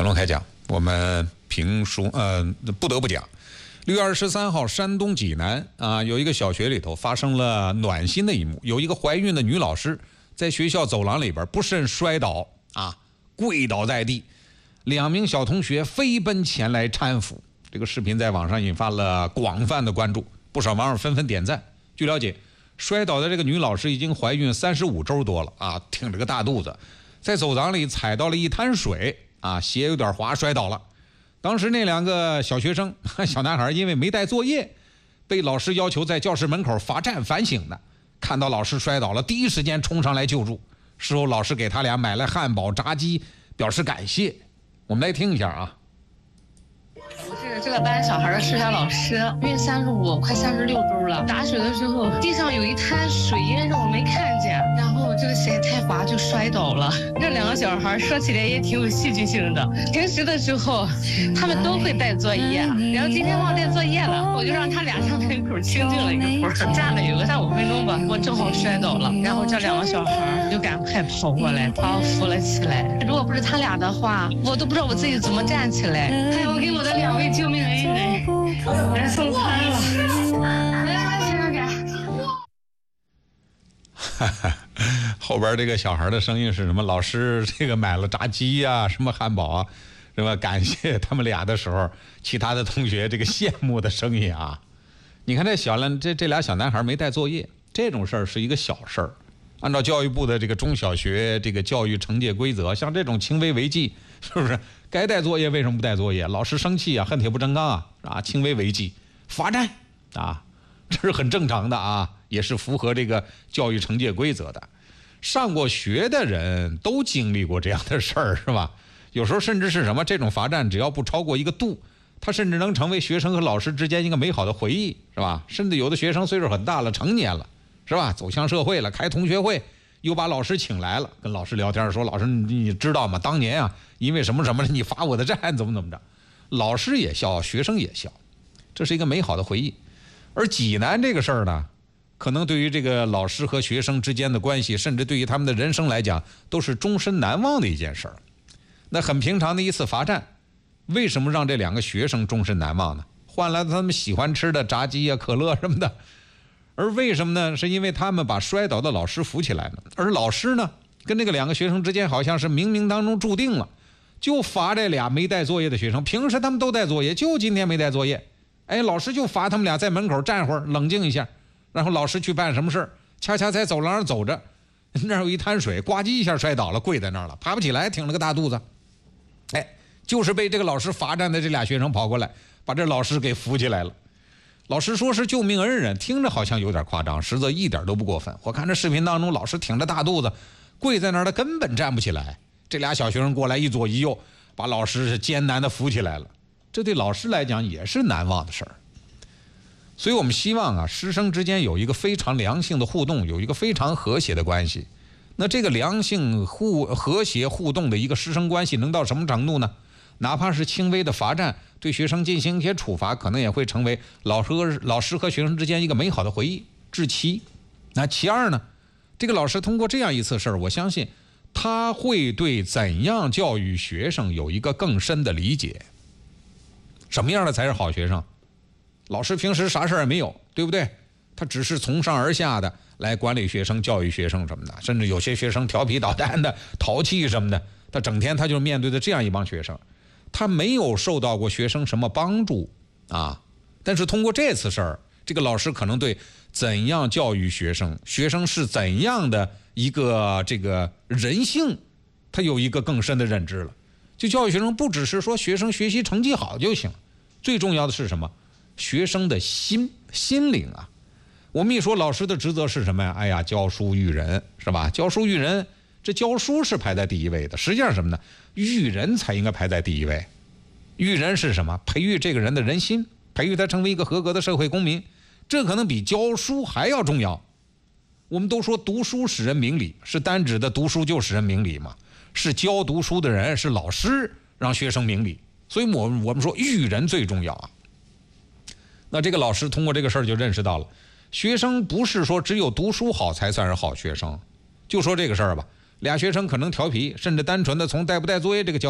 讲龙开讲，我们评书不得不讲。6月23号，山东济南有一个小学里头发生了暖心的一幕，有一个怀孕的女老师在学校走廊里边不慎摔倒跪倒在地，2名小同学飞奔前来搀扶。这个视频在网上引发了广泛的关注，不少网友纷纷点赞。据了解，摔倒的这个女老师已经怀孕35周多了挺着个大肚子，在走廊里踩到了一滩水鞋有点滑摔倒了。当时那2个小学生小男孩因为没带作业，被老师要求在教室门口罚站反省的，看到老师摔倒了，第一时间冲上来救助。事后老师给他俩买了汉堡炸鸡表示感谢。我们来听一下我是这个班小孩的数学老师，孕35快36周了。打水的时候地上有一滩水，因为我没看见，然后这个鞋太滑就摔倒了。这2个小孩说起来也挺有戏剧性的，平时的时候他们都会带作业，然后今天忘带作业了，我就让他俩上门口清静了一会儿，站了有个3-5分钟吧，我正好摔倒了，然后这2个小孩就赶快跑过来把我扶了起来。如果不是他俩的话，我都不知道我自己怎么站起来。还有我给我的2位救命恩人来送餐了。 后边这个小孩的声音是什么？老师这个买了炸鸡什么汉堡什么感谢他们俩的时候，其他的同学这个羡慕的声音你看这俩小男孩没带作业，这种事儿是一个小事儿。按照教育部的这个中小学这个教育惩戒规则，像这种轻微违纪，是不是该带作业为什么不带作业？老师生气恨铁不成钢轻微违纪罚站这是很正常的也是符合这个教育惩戒规则的。上过学的人都经历过这样的事儿，是吧？有时候甚至是什么，这种罚站只要不超过一个度，它甚至能成为学生和老师之间一个美好的回忆，是吧？甚至有的学生岁数很大了，成年了，是吧？走向社会了，开同学会，又把老师请来了，跟老师聊天说：“老师，你知道吗？当年因为什么什么，你罚我的站，怎么着？”老师也笑，学生也笑，这是一个美好的回忆。而济南这个事儿呢，可能对于这个老师和学生之间的关系，甚至对于他们的人生来讲，都是终身难忘的一件事儿。那很平常的一次罚站，为什么让这2个学生终身难忘呢？换来他们喜欢吃的炸鸡可乐什么的。而为什么呢？是因为他们把摔倒的老师扶起来了，而老师呢，跟这个2个学生之间好像是冥冥当中注定了，就罚这俩没带作业的学生。平时他们都带作业，就今天没带作业。老师就罚他们俩在门口站会儿，冷静一下，然后老师去办什么事儿，恰恰在走廊上走着，那儿有一滩水，呱唧一下摔倒了，跪在那儿了，爬不起来，挺了个大肚子。就是被这个老师罚站的这俩学生跑过来，把这老师给扶起来了。老师说是救命恩人，听着好像有点夸张，实则一点都不过分。我看这视频当中，老师挺着大肚子跪在那儿，他根本站不起来，这俩小学生过来一左一右，把老师是艰难的扶起来了。这对老师来讲也是难忘的事儿。所以我们希望师生之间有一个非常良性的互动，有一个非常和谐的关系。那这个良性和谐互动的一个师生关系能到什么程度呢？哪怕是轻微的罚站，对学生进行一些处罚，可能也会成为老师和学生之间一个美好的回忆。至其那其二呢，这个老师通过这样一次事儿，我相信他会对怎样教育学生有一个更深的理解。什么样的才是好学生？老师平时啥事儿也没有，对不对？他只是从上而下的来管理学生、教育学生什么的，甚至有些学生调皮捣蛋的、淘气什么的，他整天就面对着这样一帮学生，他没有受到过学生什么帮助但是通过这次事儿，这个老师可能对怎样教育学生，学生是怎样的一个这个人性，他有一个更深的认知了。就教育学生不只是说学生学习成绩好就行，最重要的是什么？学生的心灵我们一说老师的职责是什么呀？教书育人，是吧？教书育人，这教书是排在第一位的，实际上什么呢？育人才应该排在第一位。育人是什么？培育这个人的人心，培育他成为一个合格的社会公民，这可能比教书还要重要。我们都说读书使人明理，是单指的读书就使人明理吗？是教读书的人，是老师让学生明理。所以我们说育人最重要那这个老师通过这个事儿就认识到了，学生不是说只有读书好才算是好学生。就说这个事儿吧，俩学生可能调皮，甚至单纯的从带不带作业这个角